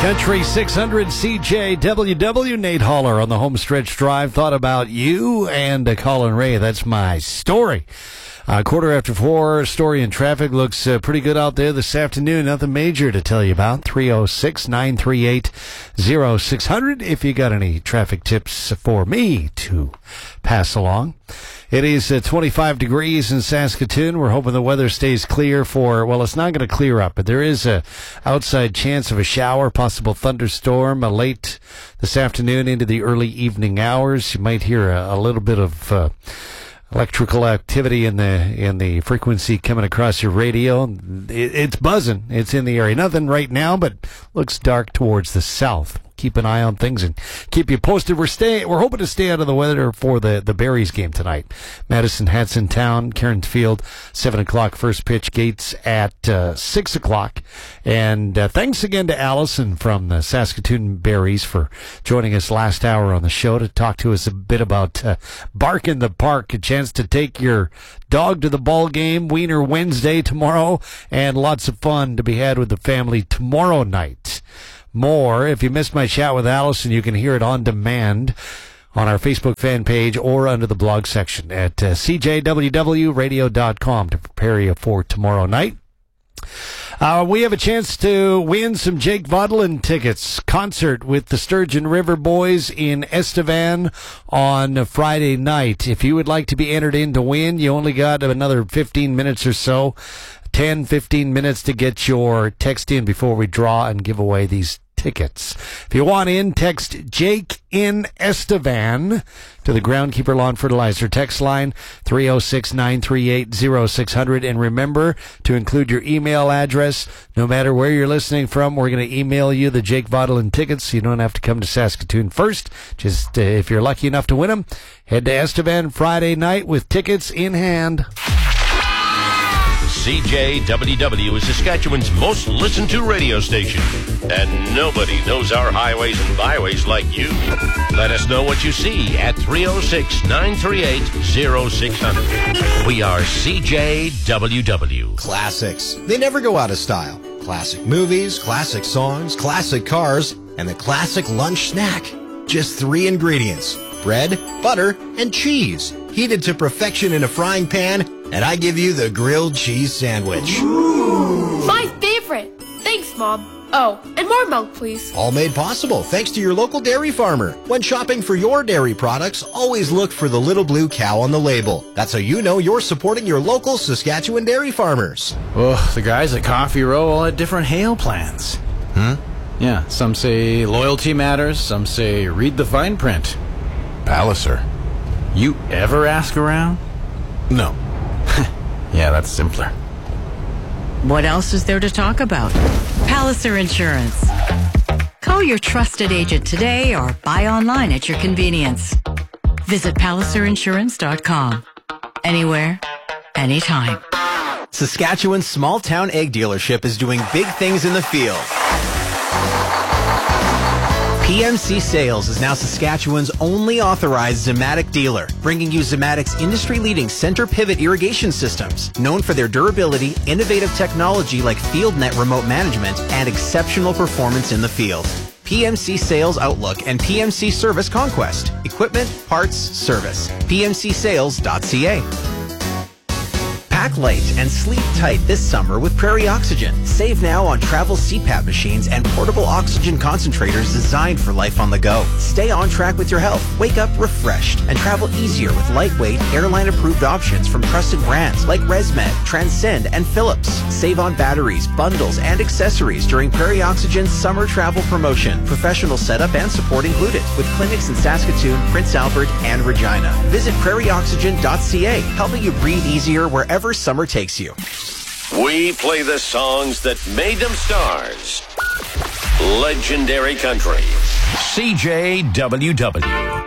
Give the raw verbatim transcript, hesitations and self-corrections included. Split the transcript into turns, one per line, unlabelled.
Country six hundred C J W W. Nate Haller on the home stretch drive. Thought about you and uh, Colin Ray. That's my story. Uh, quarter after four, story and traffic looks uh, pretty good out there this afternoon. Nothing major to tell you about. three oh six, nine three eight, oh six hundred if you got any traffic tips for me to pass along. It is uh, twenty-five degrees in Saskatoon. We're hoping the weather stays clear for, well, it's not going to clear up, but there is a outside chance of a shower, possible thunderstorm uh, late this afternoon into the early evening hours. You might hear a, a little bit of uh, electrical activity in the in the frequency coming across your radio. It, it's buzzing. It's in the area. Nothing right now, but looks dark towards the south. Keep an eye on things and keep you posted. We're stay, We're hoping to stay out of the weather for the, the Berries game tonight. Madison Hanson Town, Cairns Field, seven o'clock first pitch, gates at uh, six o'clock. And uh, thanks again to Allison from the Saskatoon Berries for joining us last hour on the show to talk to us a bit about uh, Bark in the Park, a chance to take your dog to the ball game, Wiener Wednesday tomorrow, and lots of fun to be had with the family tomorrow night. More, if you missed my chat with Allison, you can hear it on demand on our Facebook fan page or under the blog section at uh, c j w w radio dot com to prepare you for tomorrow night. Uh, we have a chance to win some Jake Vaudeline tickets. Concert with the Sturgeon River Boys in Estevan on Friday night. If you would like to be entered in to win, you only got another fifteen minutes or so. ten, fifteen minutes to get your text in before we draw and give away these tickets. If you want in, text Jake in Estevan to the Groundkeeper Lawn Fertilizer text line three oh six, nine three eight, oh six hundred. And remember to include your email address. No matter where you're listening from, we're going to email you the Jake Vaudeline tickets so you don't have to come to Saskatoon first. Just uh, if you're lucky enough to win them, head to Estevan Friday night with tickets in hand.
C J W W is Saskatchewan's most listened to radio station, and nobody knows our highways and byways like you. Let us know what you see at three oh six, nine three eight, oh six hundred. We are C J W W.
Classics. They never go out of style. Classic movies, classic songs, classic cars, and the classic lunch snack. Just three ingredients: bread, butter, and cheese. Heated to perfection in a frying pan, and I give you the grilled cheese sandwich.
Ooh. My favorite. Thanks, Mom. Oh, and more milk, please.
All made possible thanks to your local dairy farmer. When shopping for your dairy products, always look for the little blue cow on the label. That's how you know you're supporting your local Saskatchewan dairy farmers.
Oh, the guys at Coffee Row all had different hail plans.
Hmm?
Yeah, some say loyalty matters, some say read the fine print.
Palliser.
You ever ask around?
No.
Yeah, that's simpler.
What else is there to talk about? Palliser Insurance. Call your trusted agent today or buy online at your convenience. Visit palliser insurance dot com. Anywhere, anytime.
Saskatchewan's small-town egg dealership is doing big things in the field. P M C Sales is now Saskatchewan's only authorized Zematic dealer, bringing you Zematic's industry-leading center pivot irrigation systems, known for their durability, innovative technology like FieldNet remote management, and exceptional performance in the field. P M C Sales Outlook and P M C Service Conquest. Equipment, parts, service. P M C sales dot c a. Pack light and sleep tight this summer with Prairie Oxygen. Save now on travel C PAP machines and portable oxygen concentrators designed for life on the go. Stay on track with your health, wake up refreshed, and travel easier with lightweight, airline-approved options from trusted brands like ResMed, Transcend, and Philips. Save on batteries, bundles, and accessories during Prairie Oxygen's summer travel promotion. Professional setup and support included, with clinics in Saskatoon, Prince Albert, and Regina. Visit prairie oxygen dot c a, helping you breathe easier wherever summer takes you.
We play the songs that made them stars. Legendary Country. C J W W.